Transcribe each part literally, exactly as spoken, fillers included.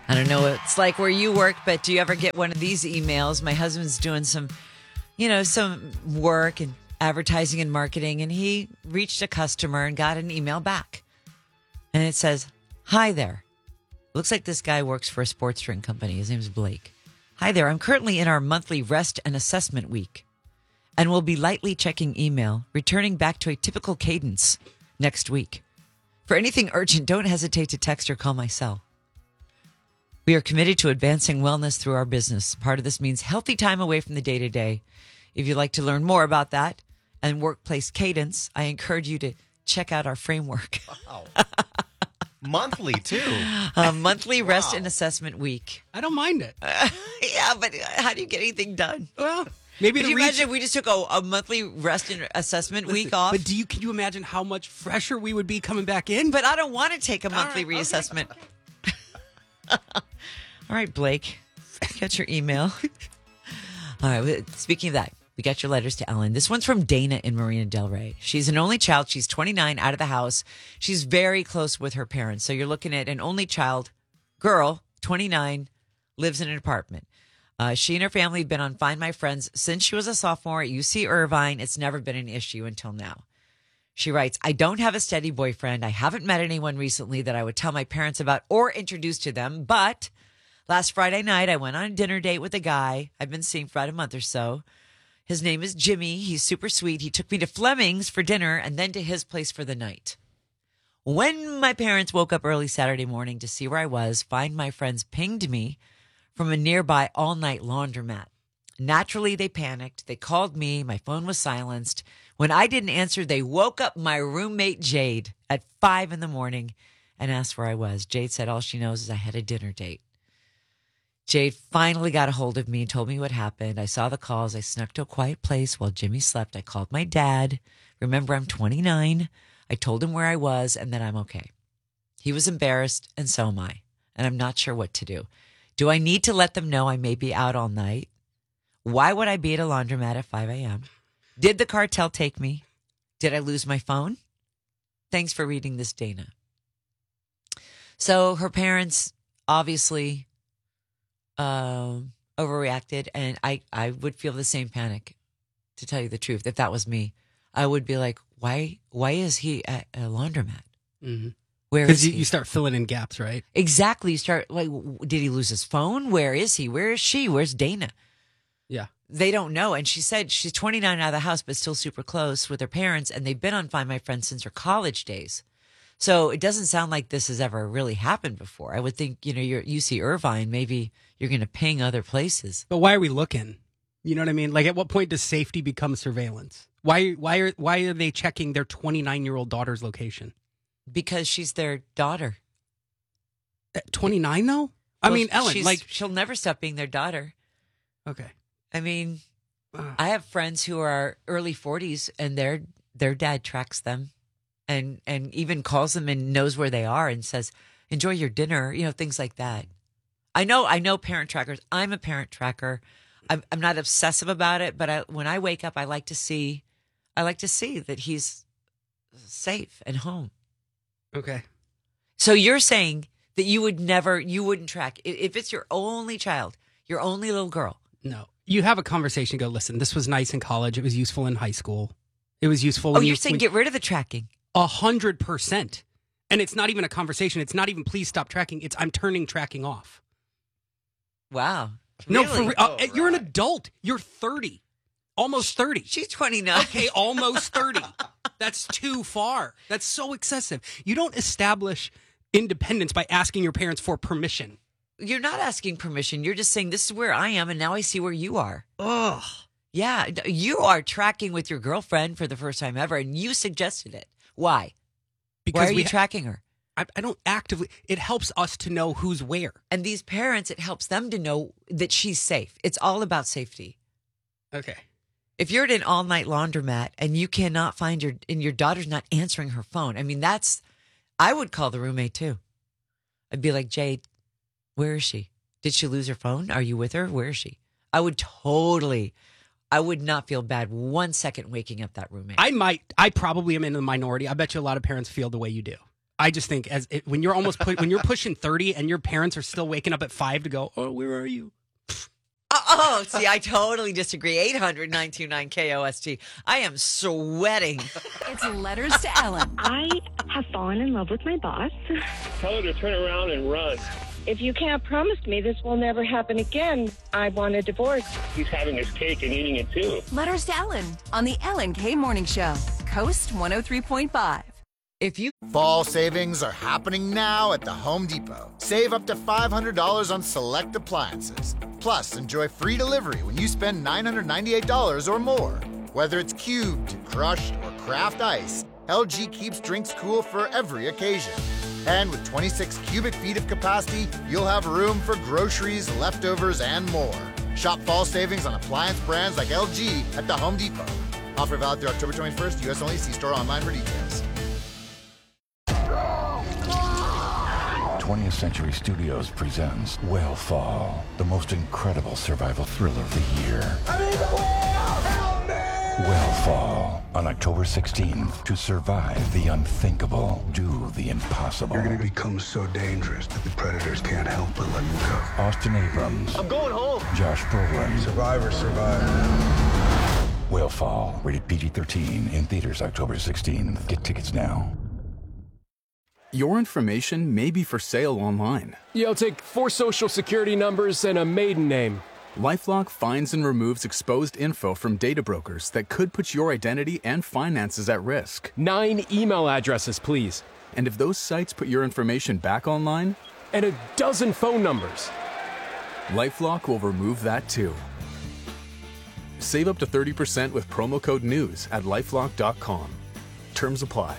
I don't know what it's like where you work, but do you ever get one of these emails? My husband's doing some, you know, some work and advertising and marketing, and he reached a customer and got an email back. And it says, "Hi there. Looks like this guy works for a sports drink company. His name's Blake. Hi there. I'm currently in our monthly rest and assessment week and will be lightly checking email, returning back to a typical cadence next week. For anything urgent, don't hesitate to text or call my cell. We are committed to advancing wellness through our business. Part of this means healthy time away from the day-to-day. If you'd like to learn more about that and workplace cadence, I encourage you to check out our framework." Wow. Monthly, too. A monthly rest Wow. and assessment week. I don't mind it. Yeah, but how do you get anything done? Well, maybe Could to you reach, imagine if we just took a, a monthly rest and assessment Listen, week off? But do you can you imagine how much fresher we would be coming back in? But I don't want to take a monthly right, okay. reassessment. All right, Blake, got your email. All right, speaking of that, we got your letters to Ellen. This one's from Dana in Marina Del Rey. She's an only child. She's twenty-nine, out of the house. She's very close with her parents. So you're looking at an only child, girl, twenty-nine, lives in an apartment. Uh, she and her family have been on Find My Friends since she was a sophomore at U C Irvine. It's never been an issue until now. She writes, "I don't have a steady boyfriend. I haven't met anyone recently that I would tell my parents about or introduce to them. But last Friday night, I went on a dinner date with a guy I've been seeing for about a month or so. His name is Jimmy. He's super sweet. He took me to Fleming's for dinner and then to his place for the night. When my parents woke up early Saturday morning to see where I was, Find My Friends pinged me from a nearby all-night laundromat. Naturally, they panicked. They called me. My phone was silenced. When I didn't answer, they woke up my roommate, Jade, at five in the morning and asked where I was. Jade said all she knows is I had a dinner date. Jade finally got a hold of me and told me what happened. I saw the calls. I snuck to a quiet place while Jimmy slept. I called my dad. Remember, I'm twenty-nine. I told him where I was and that I'm okay. He was embarrassed, and so am I. And I'm not sure what to do. Do I need to let them know I may be out all night? Why would I be at a laundromat at five a.m.? Did the cartel take me? Did I lose my phone? Thanks for reading this, Dana." So her parents obviously uh, overreacted, and I, I would feel the same panic, to tell you the truth. If that was me, I would be like, why Why is he at a laundromat? Mm-hmm. Where is Because you, he? you start filling in gaps, right? Exactly. You start like, w- did he lose his phone? Where is he? Where is she? Where's Dana? Yeah. They don't know. And she said she's twenty-nine, out of the house, but still super close with her parents. And they've been on Find My Friends since her college days. So it doesn't sound like this has ever really happened before. I would think, you know, you're at U C Irvine, maybe you're going to ping other places. But why are we looking? You know what I mean? Like, at what point does safety become surveillance? Why? Why are? Why are they checking their twenty-nine-year-old daughter's location? Because she's their daughter. At twenty-nine, though. I Well, mean, Ellen, she's- like, she'll never stop being their daughter. okay. I mean, Ugh. I have friends who are early forties and their their dad tracks them and and even calls them and knows where they are and says, "Enjoy your dinner," you know, things like that. I know I know parent trackers. I'm a parent tracker. I'm I'm not obsessive about it, but I, when I wake up, I like to see I like to see that he's safe and home. Okay. So you're saying that you would never you wouldn't track i- if it's your only child, your only little girl. No. You have a conversation. Go, listen, this was nice in college. It was useful in high school. It was useful. Oh, when you're you, saying when- get rid of the tracking. A hundred percent. And it's not even a conversation. It's not even please stop tracking. It's I'm turning tracking off. Wow. No, Really? for re- uh, Oh, you're an right. adult. You're thirty. Almost thirty. She's twenty-nine. Okay, almost thirty. That's too far. That's so excessive. You don't establish independence by asking your parents for permission. You're not asking permission. You're just saying, this is where I am, and now I see where you are. Ugh. Yeah, d- you are tracking with your girlfriend for the first time ever, and you suggested it. Why? Because Why are we you ha- tracking her? I, I don't actively. It helps us to know who's where. And these parents, it helps them to know that she's safe. It's all about safety. Okay. If you're at an all-night laundromat and you cannot find your, and your daughter's not answering her phone, I mean, that's, I would call the roommate too. I'd be like, Jade, where is she? Did she lose her phone? Are you with her? Where is she? I would totally, I would not feel bad one second waking up that roommate. I might. I probably am in the minority. I bet you a lot of parents feel the way you do. I just think as it, when you're almost put, when you're pushing thirty and your parents are still waking up at five to go, oh, where are you? Oh, see, I totally disagree. eight hundred, nine two nine, K O S T. I am sweating. It's Letters to Ellen. I have fallen in love with my boss. Tell her to turn around and run. If you can't promise me this will never happen again, I want a divorce. He's having his cake and eating it too. Letters to Ellen on the Ellen K Morning Show. Coast one oh three point five. If you Fall savings are happening now at the Home Depot. Save up to five hundred dollars on select appliances. Plus, enjoy free delivery when you spend nine hundred ninety-eight dollars or more. Whether it's cubed, crushed, or craft ice, L G keeps drinks cool for every occasion. And with twenty-six cubic feet of capacity, you'll have room for groceries, leftovers, and more. Shop fall savings on appliance brands like L G at the Home Depot. Offer valid through October twenty-first. U S only. See store online for details. twentieth Century Studios presents Whale the most incredible survival thriller of the year. I'm in the whale! Help me! Whale on October sixteenth. To survive the unthinkable, do the impossible. You're going to become so dangerous that the predators can't help but let you go. Austin Abrams. I'm going home. Josh Brolin. Survivor, survivor. Whale rated P G thirteen, in theaters October sixteenth. Get tickets now. Your information may be for sale online. Yeah, I'll take four social security numbers and a maiden name. LifeLock finds and removes exposed info from data brokers that could put your identity and finances at risk. Nine email addresses, please. And if those sites put your information back online? And a dozen phone numbers. LifeLock will remove that too. Save up to thirty percent with promo code NEWS at lifelock dot com. Terms apply.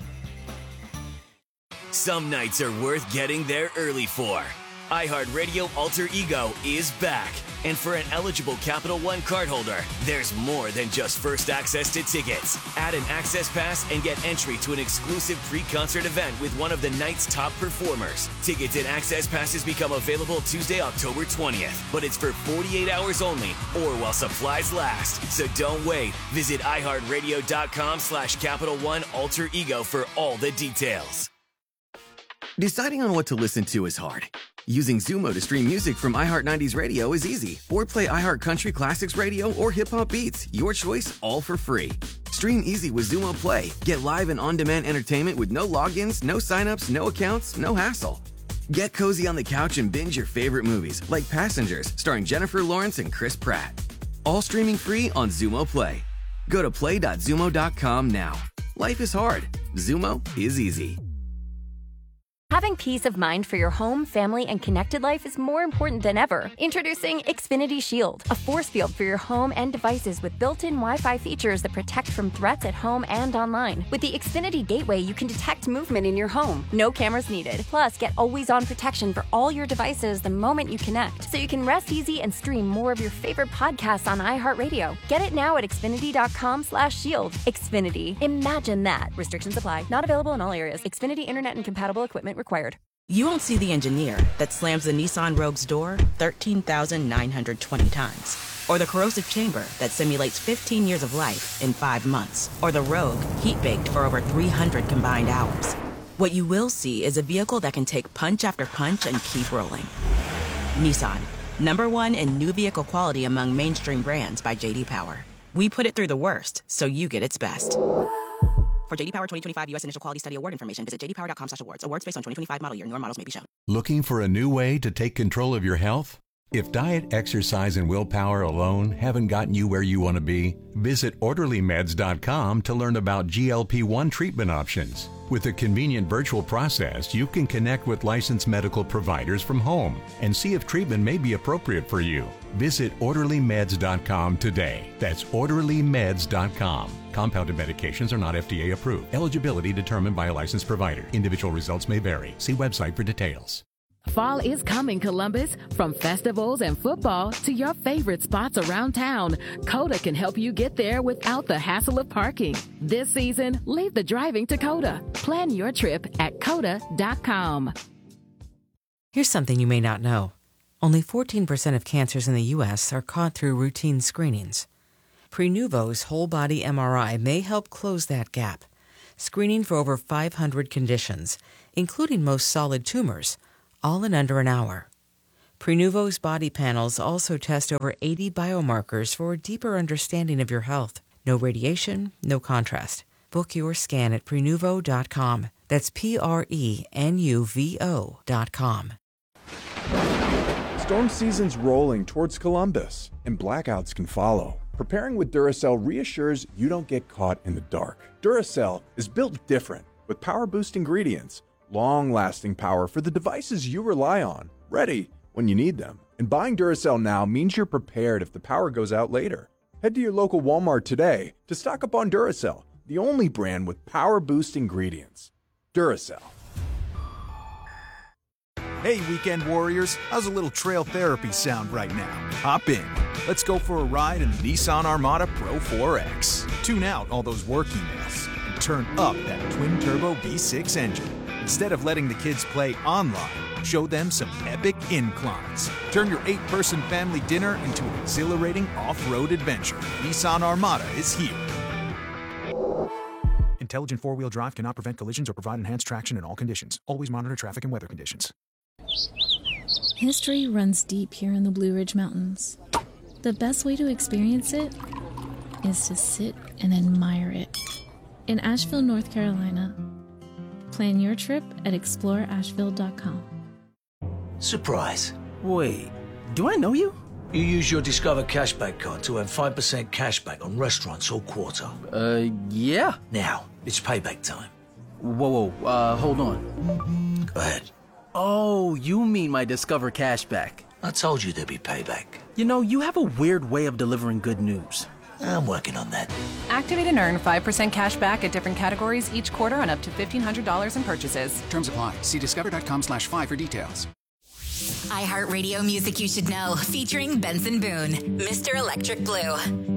Some nights are worth getting there early for. iHeartRadio Alter Ego is back. And for an eligible Capital One cardholder, there's more than just first access to tickets. Add an access pass and get entry to an exclusive pre-concert event with one of the night's top performers. Tickets and access passes become available Tuesday, October twentieth. But it's for forty-eight hours only or while supplies last. So don't wait. Visit iHeartRadio.com slash Capital One Alter Ego for all the details. Deciding on what to listen to is hard. Using Zumo to stream music from iHeart nineties Radio is easy. Or play iHeart Country Classics Radio or Hip Hop Beats. Your choice, all for free. Stream easy with Zumo Play. Get live and on-demand entertainment with no logins, no signups, no accounts, no hassle. Get cozy on the couch and binge your favorite movies, like Passengers, starring Jennifer Lawrence and Chris Pratt. All streaming free on Zumo Play. Go to play dot zumo dot com now. Life is hard. Zumo is easy. Having peace of mind for your home, family, and connected life is more important than ever. Introducing Xfinity Shield, a force field for your home and devices with built-in Wi-Fi features that protect from threats at home and online. With the Xfinity Gateway, you can detect movement in your home. No cameras needed. Plus, get always-on protection for all your devices the moment you connect, so you can rest easy and stream more of your favorite podcasts on iHeartRadio. Get it now at Xfinity dot com slash shield. Xfinity. Imagine that. Restrictions apply. Not available in all areas. Xfinity Internet and compatible equipment required. You won't see the engineer that slams the Nissan Rogue's door thirteen thousand nine hundred twenty times. Or the corrosive chamber that simulates fifteen years of life in five months. Or the Rogue heat-baked for over three hundred combined hours. What you will see is a vehicle that can take punch after punch and keep rolling. Nissan, number one in new vehicle quality among mainstream brands by J D Power. We put it through the worst, so you get its best. For J D Power twenty twenty-five U S Initial Quality Study Award information, visit j d power dot com slash awards. Awards based on twenty twenty-five model year. Newer models may be shown. Looking for a new way to take control of your health? If diet, exercise, and willpower alone haven't gotten you where you want to be, visit orderly meds dot com to learn about G L P one treatment options. With a convenient virtual process, you can connect with licensed medical providers from home and see if treatment may be appropriate for you. Visit orderly meds dot com today. That's orderly meds dot com. Compounded medications are not F D A approved. Eligibility determined by a licensed provider. Individual results may vary. See website for details. Fall is coming, Columbus. From festivals and football to your favorite spots around town, Coda can help you get there without the hassle of parking. This season, leave the driving to Coda. Plan your trip at coda dot com. Here's something you may not know. Only fourteen percent of cancers in the U S are caught through routine screenings. Prenuvo's whole-body M R I may help close that gap. screening for over five hundred conditions, including most solid tumors, all in under an hour. Prenuvo's body panels also test over eighty biomarkers for a deeper understanding of your health. No radiation, no contrast. Book your scan at Prenuvo dot com. That's P R E N U V O dot com. Storm season's rolling towards Columbus, and blackouts can follow. Preparing with Duracell reassures you don't get caught in the dark. Duracell is built different, with power-boost ingredients, long-lasting power for the devices you rely on, ready when you need them. And buying Duracell now means you're prepared if the power goes out later. Head to your local Walmart today to stock up on Duracell, the only brand with power-boost ingredients. Duracell. Hey, weekend warriors, how's a little trail therapy sound right now? Hop in. Let's go for a ride in the Nissan Armada Pro four X. Tune out all those work emails and turn up that twin-turbo V six engine. Instead of letting the kids play online, show them some epic inclines. Turn your eight-person family dinner into an exhilarating off-road adventure. Nissan Armada is here. Intelligent four-wheel drive cannot prevent collisions or provide enhanced traction in all conditions. Always monitor traffic and weather conditions. History runs deep here in the Blue Ridge Mountains. The best way to experience it is to sit and admire it. In Asheville, North Carolina. Plan your trip at explore asheville dot com. Surprise. Wait, do I know you? You use your Discover Cashback card to earn five percent cashback on restaurants all quarter. Uh, yeah. Now, it's payback time. Whoa, whoa, uh, hold on. Go ahead. Oh, you mean my Discover Cashback. I told you there'd be payback. You know, you have a weird way of delivering good news. I'm working on that. Activate and earn five percent cash back at different categories each quarter on up to fifteen hundred dollars in purchases. Terms apply. See discover.com slash five for details. iHeartRadio Music You Should Know, featuring Benson Boone, Mister Electric Blue.